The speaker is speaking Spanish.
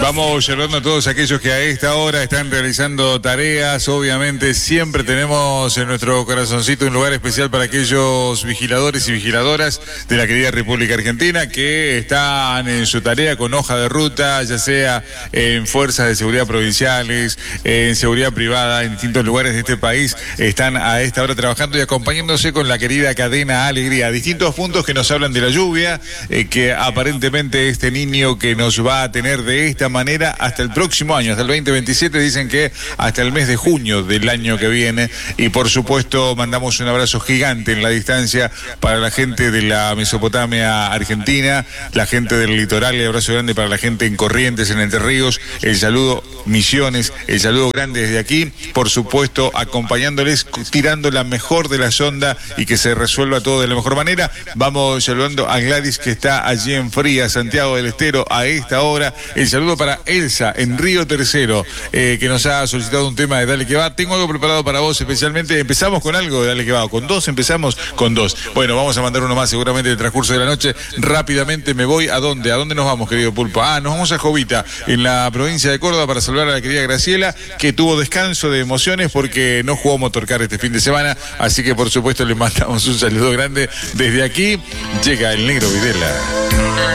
Vamos saludando a todos aquellos que a esta hora están realizando tareas. Obviamente siempre tenemos en nuestro corazoncito un lugar especial para aquellos vigiladores y vigiladoras de la querida República Argentina que están en su tarea con hoja de ruta, ya sea en fuerzas de seguridad provinciales, en seguridad privada, en distintos lugares de este país. Están a esta hora trabajando y acompañándose con la querida cadena Alegría. Distintos puntos que nos hablan de la lluvia, que aparentemente este niño que nos va a tener de esta manera hasta el próximo año, hasta el 2027, dicen que hasta el mes de junio del año que viene. Y por supuesto mandamos un abrazo gigante en la distancia para la gente de la Mesopotamia argentina, la gente del litoral, y abrazo grande para la gente en Corrientes, en Entre Ríos, el saludo Misiones, el saludo grande desde aquí, por supuesto acompañándoles, tirando la mejor de la sonda y que se resuelva todo de la mejor manera. Vamos saludando a Gladys, que está allí en Fría, Santiago del Estero, a esta hora. El saludo para Elsa en Río Tercero, que nos ha solicitado un tema de Dale que va. Tengo algo preparado para vos especialmente. Empezamos con algo de Dale que va. Con dos empezamos, con dos. Bueno, vamos a mandar uno más seguramente en el transcurso de la noche. Rápidamente me voy. ¿A dónde? ¿A dónde nos vamos, querido Pulpo? Nos vamos a Jovita, en la provincia de Córdoba, para saludar a la querida Graciela, que tuvo descanso de emociones porque no jugó Motorcar este fin de semana. Así que por supuesto le mandamos un saludo grande desde aquí. Llega el Negro Videla.